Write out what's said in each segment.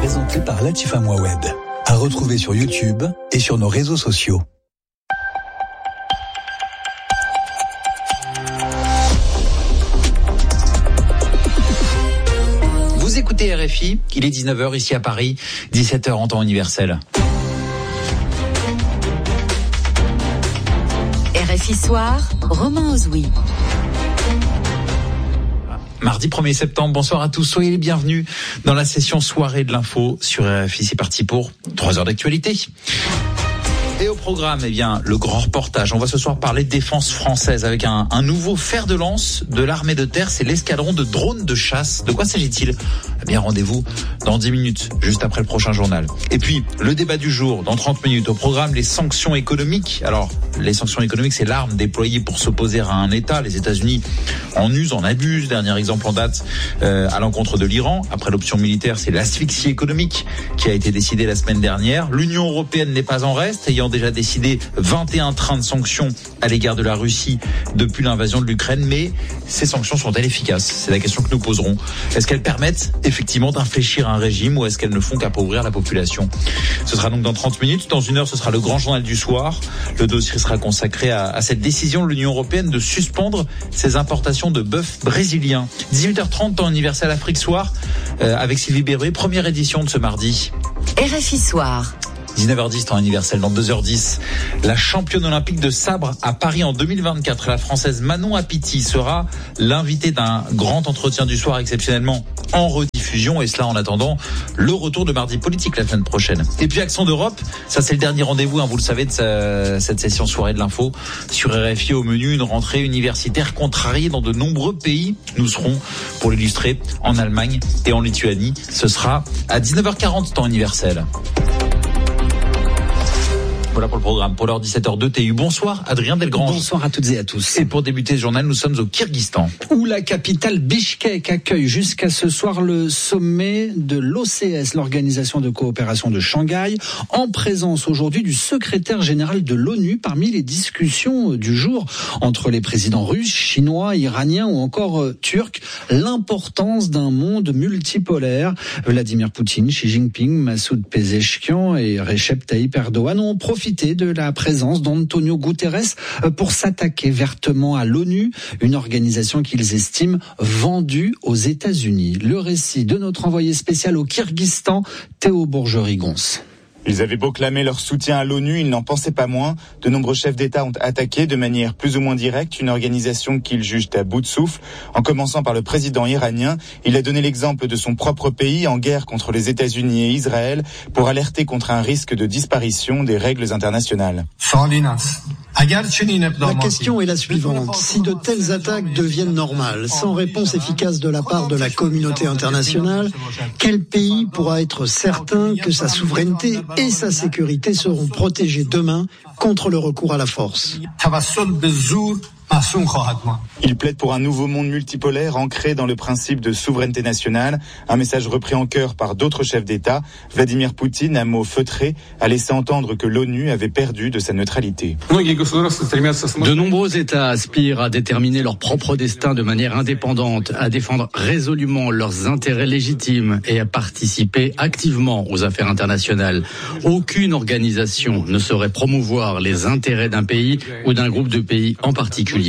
Présenté par Latifa Mouawed. À retrouver sur YouTube et sur nos réseaux sociaux. Vous écoutez RFI, il est 19h ici à Paris, 17h en temps universel. RFI Soir, Romain Ozoui. Mardi 1er septembre, bonsoir à tous, soyez les bienvenus dans la session soirée de l'info sur RFI. C'est parti pour 3 heures d'actualité. Et au programme, le grand reportage. On va ce soir parler de défense française avec un nouveau fer de lance de l'armée de terre. C'est l'escadron de drones de chasse. De quoi s'agit-il ? Rendez-vous dans 10 minutes, juste après le prochain journal. Et puis, le débat du jour, dans 30 minutes. Au programme, les sanctions économiques. Alors, les sanctions économiques, c'est l'arme déployée pour s'opposer à un État. Les États-Unis en usent, en abusent. Dernier exemple en date à l'encontre de l'Iran. Après l'option militaire, c'est l'asphyxie économique qui a été décidée la semaine dernière. L'Union européenne n'est pas en reste, ayant déjà décidé 21 trains de sanctions à l'égard de la Russie depuis l'invasion de l'Ukraine. Mais ces sanctions sont-elles efficaces ? C'est la question que nous poserons. Est-ce qu'elles permettent effectivement d'infléchir un régime ou est-ce qu'elles ne font qu'appauvrir la population ? Ce sera donc dans 30 minutes. Dans 1 heure, ce sera le grand journal du soir. Le dossier sera consacré à cette décision de l'Union européenne de suspendre ses importations de bœuf brésilien. 18h30, temps universel Afrique Soir, avec Sylvie Berruet, première édition de ce mardi. RFI Soir. 19h10, temps universel, dans 2h10. La championne olympique de sabre à Paris en 2024, la française Manon Apiti, sera l'invitée d'un grand entretien du soir exceptionnellement en rediffusion. Et cela en attendant le retour de Mardi Politique la semaine prochaine. Et puis Accent d'Europe, ça c'est le dernier rendez-vous, vous le savez, de cette session soirée de l'info sur RFI. Au menu, une rentrée universitaire contrariée dans de nombreux pays. Nous serons, pour l'illustrer, en Allemagne et en Lituanie. Ce sera à 19h40, temps universel. Voilà pour le programme. Pour l'heure 17h02 TU. Bonsoir Adrien Delgrange. Bonsoir à toutes et à tous. Et pour débuter ce journal, nous sommes au Kirghizstan. Où la capitale Bichkek accueille jusqu'à ce soir le sommet de l'OCS, l'Organisation de coopération de Shanghai, en présence aujourd'hui du secrétaire général de l'ONU. Parmi les discussions du jour entre les présidents russes, chinois, iraniens ou encore turcs, l'importance d'un monde multipolaire. Vladimir Poutine, Xi Jinping, Massoud Pezeshkian et Recep Tayyip Erdogan ont profité de la présence d'Antonio Guterres pour s'attaquer vertement à l'ONU, une organisation qu'ils estiment vendue aux États-Unis. Le récit de notre envoyé spécial au Kirghizstan, Théo Bourgerie-Gons. Ils avaient beau clamer leur soutien à l'ONU, ils n'en pensaient pas moins. De nombreux chefs d'État ont attaqué de manière plus ou moins directe une organisation qu'ils jugent à bout de souffle. En commençant par le président iranien, il a donné l'exemple de son propre pays en guerre contre les États-Unis et Israël pour alerter contre un risque de disparition des règles internationales. La question est la suivante. Si de telles attaques deviennent normales, sans réponse efficace de la part de la communauté internationale, quel pays pourra être certain que sa souveraineté et sa sécurité seront protégées demain contre le recours à la force ? Il plaide pour un nouveau monde multipolaire ancré dans le principe de souveraineté nationale, un message repris en chœur par d'autres chefs d'État. Vladimir Poutine, à mots feutrés, a laissé entendre que l'ONU avait perdu de sa neutralité. De nombreux États aspirent à déterminer leur propre destin de manière indépendante, à défendre résolument leurs intérêts légitimes et à participer activement aux affaires internationales. Aucune organisation ne saurait promouvoir les intérêts d'un pays ou d'un groupe de pays en particulier.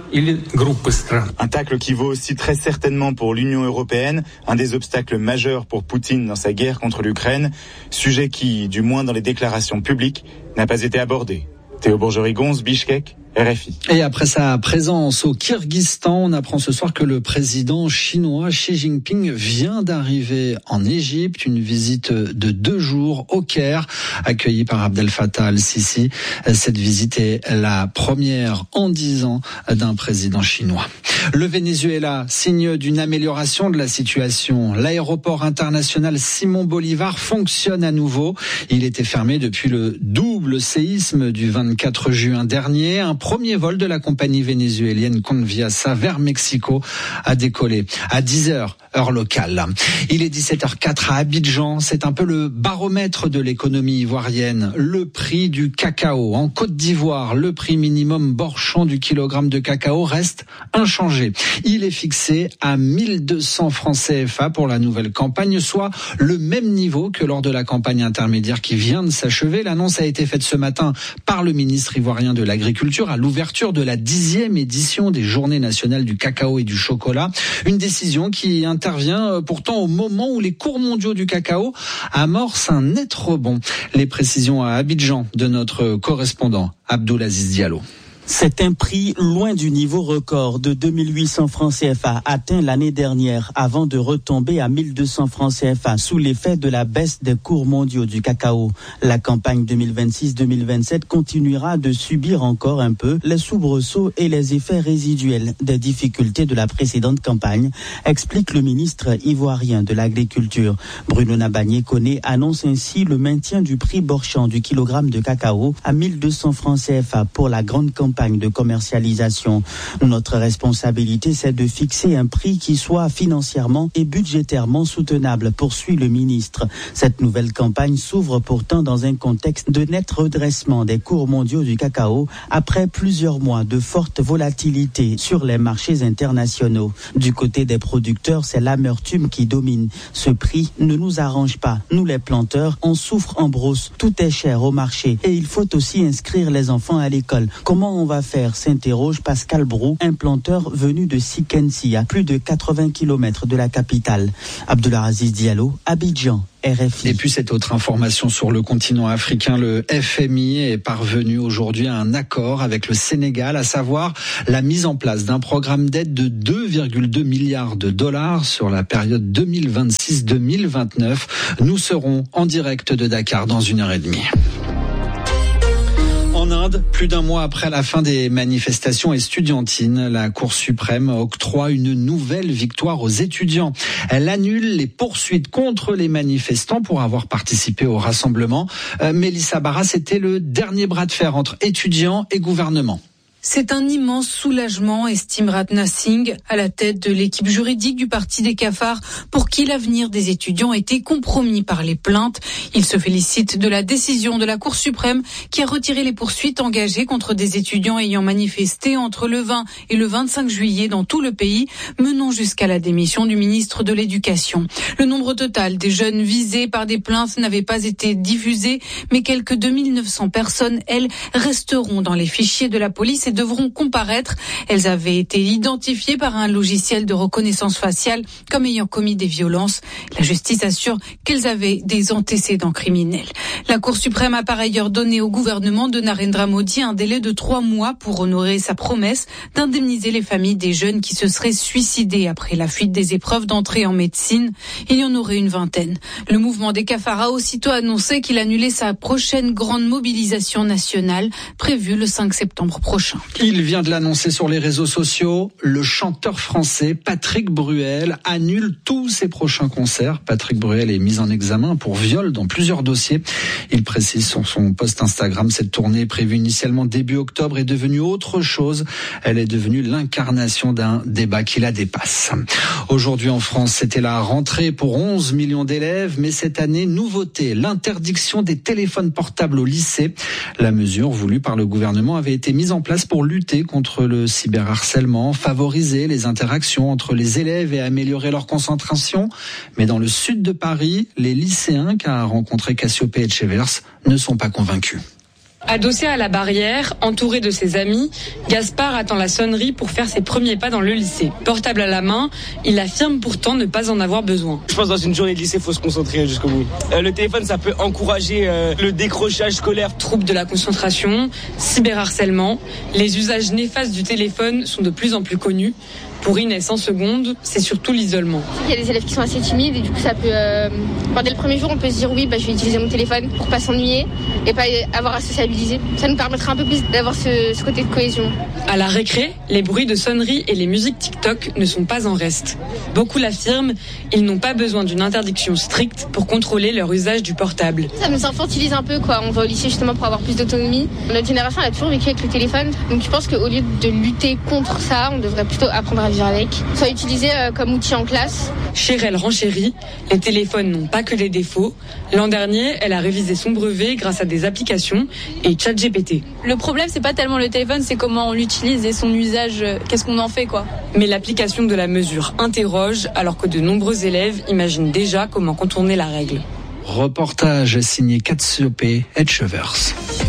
Un tacle qui vaut aussi très certainement pour l'Union européenne, un des obstacles majeurs pour Poutine dans sa guerre contre l'Ukraine, sujet qui, du moins dans les déclarations publiques, n'a pas été abordé. Théo Bourgerie-Gons, Bichkek, RFI. Et après sa présence au Kirghizstan, on apprend ce soir que le président chinois Xi Jinping vient d'arriver en Égypte, une visite de 2 jours au Caire, accueillie par Abdel Fattah al-Sisi. Cette visite est la première en 10 ans d'un président chinois. Le Venezuela, signe d'une amélioration de la situation. L'aéroport international Simón Bolívar fonctionne à nouveau. Il était fermé depuis le double séisme du 24 juin dernier. Un premier vol de la compagnie vénézuélienne Conviasa vers Mexico a décollé. À 10h heure locale. Il est 17h04 à Abidjan. C'est un peu le baromètre de l'économie ivoirienne. Le prix du cacao. En Côte d'Ivoire, le prix minimum Borchamp du kilogramme de cacao reste inchangé. Il est fixé à 1200 francs CFA pour la nouvelle campagne, soit le même niveau que lors de la campagne intermédiaire qui vient de s'achever. L'annonce a été faite ce matin par le ministre ivoirien de l'Agriculture à l'ouverture de la 10e édition des Journées nationales du cacao et du chocolat. Une décision qui intervient pourtant au moment où les cours mondiaux du cacao amorcent un net rebond. Les précisions à Abidjan de notre correspondant Abdoulaziz Diallo. C'est un prix loin du niveau record de 2800 francs CFA atteint l'année dernière avant de retomber à 1200 francs CFA sous l'effet de la baisse des cours mondiaux du cacao. La campagne 2026-2027 continuera de subir encore un peu les soubresauts et les effets résiduels des difficultés de la précédente campagne, explique le ministre ivoirien de l'Agriculture. Bruno Nabagné-Koné annonce ainsi le maintien du prix Borchamp du kilogramme de cacao à 1200 francs CFA pour la grande campagne de commercialisation. Notre responsabilité, c'est de fixer un prix qui soit financièrement et budgétairement soutenable, poursuit le ministre. Cette nouvelle campagne s'ouvre pourtant dans un contexte de net redressement des cours mondiaux du cacao après plusieurs mois de forte volatilité sur les marchés internationaux. Du côté des producteurs, c'est l'amertume qui domine. Ce prix ne nous arrange pas. Nous, les planteurs, on souffre en brousse. Tout est cher au marché et il faut aussi inscrire les enfants à l'école. Comment on va faire, s'interroge Pascal Brou, un planteur venu de Sikensi, à plus de 80 km de la capitale. Abdoulaziz Diallo, Abidjan. RFI. Et puis cette autre information sur le continent africain, le FMI est parvenu aujourd'hui à un accord avec le Sénégal, à savoir la mise en place d'un programme d'aide de 2,2 milliards de dollars sur la période 2026-2029. Nous serons en direct de Dakar dans 1h30. En Inde, plus d'un mois après la fin des manifestations estudiantines, la Cour suprême octroie une nouvelle victoire aux étudiants. Elle annule les poursuites contre les manifestants pour avoir participé au rassemblement. Mélissa Barra, c'était le dernier bras de fer entre étudiants et gouvernement. C'est un immense soulagement, estime Ratna Singh, à la tête de l'équipe juridique du Parti des cafards, pour qui l'avenir des étudiants était compromis par les plaintes. Il se félicite de la décision de la Cour suprême qui a retiré les poursuites engagées contre des étudiants ayant manifesté entre le 20 et le 25 juillet dans tout le pays, menant jusqu'à la démission du ministre de l'Éducation. Le nombre total des jeunes visés par des plaintes n'avait pas été diffusé, mais quelques 2900 personnes, elles, resteront dans les fichiers de la police et devront comparaître. Elles avaient été identifiées par un logiciel de reconnaissance faciale comme ayant commis des violences. La justice assure qu'elles avaient des antécédents criminels. La Cour suprême a par ailleurs donné au gouvernement de Narendra Modi un délai de 3 mois pour honorer sa promesse d'indemniser les familles des jeunes qui se seraient suicidés après la fuite des épreuves d'entrée en médecine. Il y en aurait une vingtaine. Le mouvement des cafards a aussitôt annoncé qu'il annulait sa prochaine grande mobilisation nationale prévue le 5 septembre prochain. Il vient de l'annoncer sur les réseaux sociaux. Le chanteur français Patrick Bruel annule tous ses prochains concerts. Patrick Bruel est mis en examen pour viol dans plusieurs dossiers. Il précise sur son post Instagram, cette tournée prévue initialement début octobre est devenue autre chose. Elle est devenue l'incarnation d'un débat qui la dépasse. Aujourd'hui en France, c'était la rentrée pour 11 millions d'élèves, mais cette année, nouveauté, l'interdiction des téléphones portables au lycée. La mesure voulue par le gouvernement avait été mise en place pour lutter contre le cyberharcèlement, favoriser les interactions entre les élèves et améliorer leur concentration. Mais dans le sud de Paris, les lycéens qu'a rencontré Cassiopée Etchevers ne sont pas convaincus. Adossé à la barrière, entouré de ses amis, Gaspard attend la sonnerie pour faire ses premiers pas dans le lycée. Portable à la main, il affirme pourtant ne pas en avoir besoin. Je pense que dans une journée de lycée, il faut se concentrer jusqu'au bout. Le téléphone, ça peut encourager le décrochage scolaire. Troubles de la concentration, cyberharcèlement, les usages néfastes du téléphone sont de plus en plus connus. Pour Inès, en seconde, c'est surtout l'isolement. Il y a des élèves qui sont assez timides et du coup ça peut... dès le premier jour, on peut se dire oui, je vais utiliser mon téléphone pour pas s'ennuyer et pas avoir à sociabiliser. Ça nous permettra un peu plus d'avoir ce côté de cohésion. À la récré, les bruits de sonnerie et les musiques TikTok ne sont pas en reste. Beaucoup l'affirment, ils n'ont pas besoin d'une interdiction stricte pour contrôler leur usage du portable. Ça nous infantilise un peu, quoi. On va au lycée justement pour avoir plus d'autonomie. Notre génération, elle a toujours vécu avec le téléphone. Donc je pense qu'au lieu de lutter contre ça, on devrait plutôt apprendre à vivre vient avec, soit utilisé comme outil en classe. Chérelle renchérit, les téléphones n'ont pas que des défauts. L'an dernier, elle a révisé son brevet grâce à des applications et ChatGPT. Le problème, c'est pas tellement le téléphone, c'est comment on l'utilise et son usage, qu'est-ce qu'on en fait, quoi. Mais l'application de la mesure interroge, alors que de nombreux élèves imaginent déjà comment contourner la règle. Reportage signé Katsiope Etchevers.